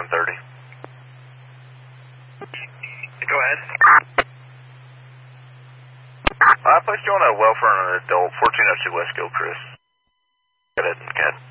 730. Go ahead. I placed you on a welfare and an adult, 1402 West Gilchrist. Go ahead, Cat.